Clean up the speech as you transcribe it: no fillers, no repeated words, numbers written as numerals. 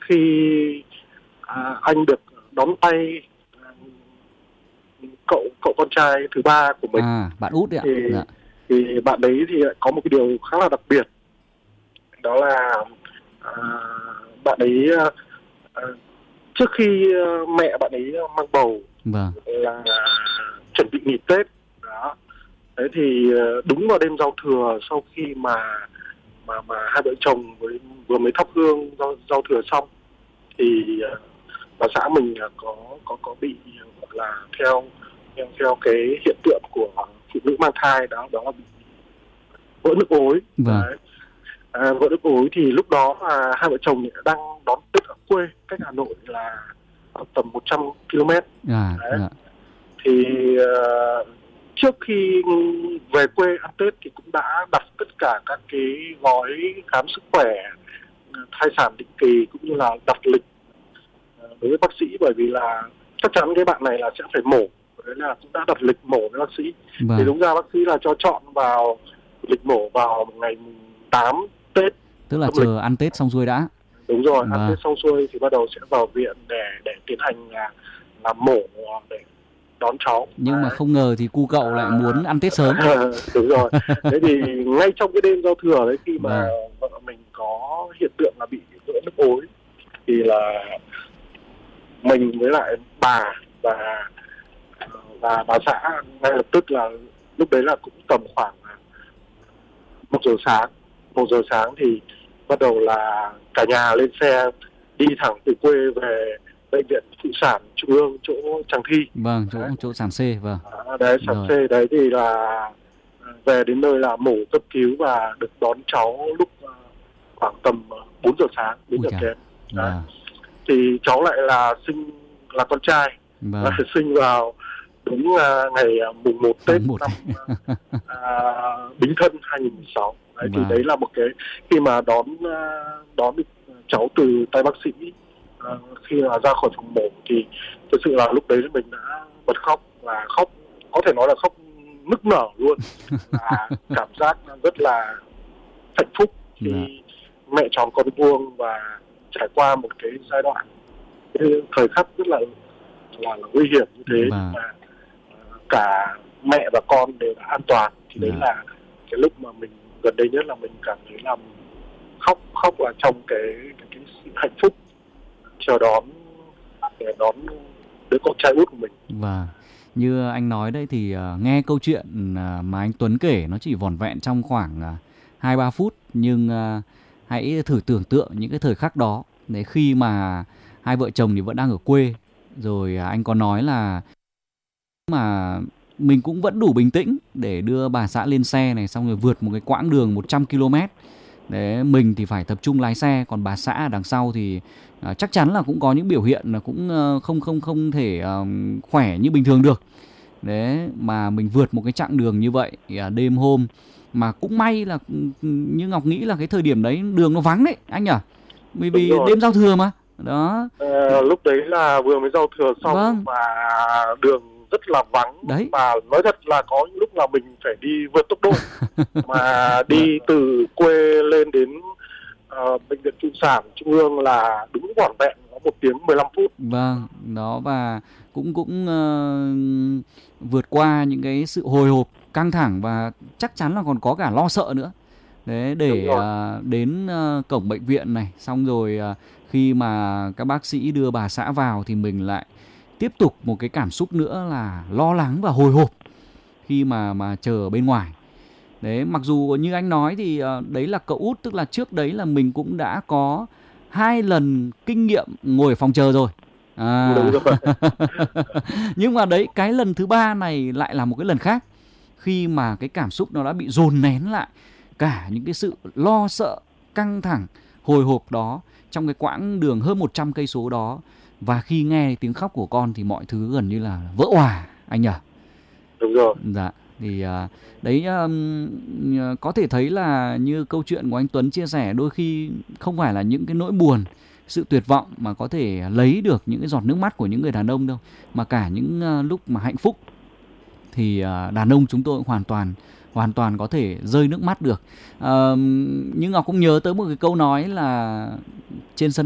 khi anh được đón tay cậu con trai thứ ba của mình. Bạn út đấy ạ. Dạ. Thì bạn đấy thì lại có một cái điều khá là đặc biệt, đó là bạn ấy trước khi mẹ bạn ấy mang bầu là chuẩn bị nghỉ Tết đó. Thế thì đúng vào đêm giao thừa, sau khi mà hai vợ chồng vừa mới thắp hương giao thừa xong, thì bà xã mình có bị gọi là theo cái hiện tượng của phụ nữ mang thai, đó là bị vỡ nước ối. Đấy. Vỡ nước ối thì lúc đó hai vợ chồng đang đón Tết ở quê, cách Hà Nội là tầm 100 km. Thì trước khi về quê ăn Tết thì cũng đã đặt tất cả các cái gói khám sức khỏe, thai sản định kỳ, cũng như là đặt lịch đối với bác sĩ, bởi vì là chắc chắn cái bạn này là sẽ phải mổ. Đấy là cũng đã đặt lịch mổ với bác sĩ. Thì đúng ra bác sĩ là cho chọn vào lịch mổ vào ngày 8 Tết. Tức là chờ ăn Tết xong xuôi đã. Đúng rồi, ăn Tết xong xuôi thì bắt đầu sẽ vào viện để tiến hành là mổ để đón cháu. Nhưng mà không ngờ thì cu cậu lại muốn ăn Tết sớm. Đúng rồi. Thế thì ngay trong cái đêm giao thừa đấy, khi mà vợ mình có hiện tượng là bị vỡ nước ối, thì là mình với lại bà và bà xã ngay lập tức là lúc đấy là cũng tầm khoảng 1 giờ sáng thì bắt đầu là cả nhà lên xe đi thẳng từ quê về bệnh viện phụ sản trung ương, chỗ Tràng Thi. Chỗ sản C. Đấy, sản C đấy thì là về đến nơi là mổ cấp cứu và được đón cháu lúc khoảng tầm 4 giờ sáng, 4 giờ kém. Thì cháu lại là con trai, sinh vào đúng ngày mùng 1 Tết năm Bính Thân 2016. Đấy, thì đấy là một cái khi mà đón được cháu từ tay bác sĩ, khi mà ra khỏi phòng mổ thì thực sự là lúc đấy mình đã bật khóc, và khóc có thể nói là khóc nức nở luôn. Cảm giác rất là hạnh phúc khi mẹ tròn con vuông và trải qua một cái giai đoạn, cái thời khắc rất là nguy hiểm như thế, nhưng mà cả mẹ và con đều đã an toàn. Thì đấy là cái lúc mà mình gần đây nhất là mình cảm thấy là khóc là trong cái sự hạnh phúc chờ đón đứa con trai út của mình. Và như anh nói đấy thì nghe câu chuyện mà anh Tuấn kể nó chỉ vỏn vẹn trong khoảng 2-3 phút, nhưng hãy thử tưởng tượng những cái thời khắc đó. Đấy, khi mà hai vợ chồng thì vẫn đang ở quê, rồi anh có nói là mà mình cũng vẫn đủ bình tĩnh để đưa bà xã lên xe này, xong rồi vượt một cái quãng đường 100 km. Đấy, mình thì phải tập trung lái xe, còn bà xã ở đằng sau thì chắc chắn là cũng có những biểu hiện là cũng không thể khỏe như bình thường được. Đấy, mà mình vượt một cái chặng đường như vậy đêm hôm, mà cũng may là như Ngọc nghĩ là cái thời điểm đấy đường nó vắng đấy anh nhỉ, bởi vì đêm giao thừa mà đó. Lúc đấy là vừa mới giao thừa xong và đường rất là vắng đấy. Và nói thật là có những lúc là mình phải đi vượt tốc độ mà đi từ quê lên đến bệnh viện phụ sản trung ương là đúng vỏn vẹn 1 tiếng 15 phút. Vâng, đó, và cũng vượt qua những cái sự hồi hộp, căng thẳng và chắc chắn là còn có cả lo sợ nữa. Đấy, để đến cổng bệnh viện này, xong rồi khi mà các bác sĩ đưa bà xã vào thì mình lại tiếp tục một cái cảm xúc nữa là lo lắng và hồi hộp khi mà chờ ở bên ngoài. Đấy, mặc dù như anh nói thì đấy là cậu út, tức là trước đấy là mình cũng đã có 2 lần kinh nghiệm ngồi ở phòng chờ rồi. Đúng rồi. Nhưng mà đấy, cái lần thứ 3 này lại là một cái lần khác, khi mà cái cảm xúc nó đã bị dồn nén lại, cả những cái sự lo sợ, căng thẳng, hồi hộp đó trong cái quãng đường hơn 100 cây số đó. Và khi nghe tiếng khóc của con thì mọi thứ gần như là vỡ òa anh nhỉ? Đúng rồi. Dạ, thì đấy có thể thấy là như câu chuyện của anh Tuấn chia sẻ, đôi khi không phải là những cái nỗi buồn, sự tuyệt vọng mà có thể lấy được những cái giọt nước mắt của những người đàn ông đâu, mà cả những lúc mà hạnh phúc thì đàn ông chúng tôi hoàn toàn có thể rơi nước mắt được. Nhưng Ngọc cũng nhớ tới một cái câu nói là trên sân